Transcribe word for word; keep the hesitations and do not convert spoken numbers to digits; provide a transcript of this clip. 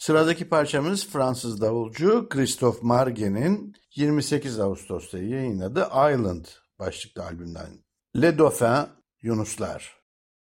Sıradaki parçamız Fransız davulcu Christophe Marguet'in yirmi sekiz Ağustos'ta yayınladığı Island başlıklı albümden. Le Dauphin, Yunuslar.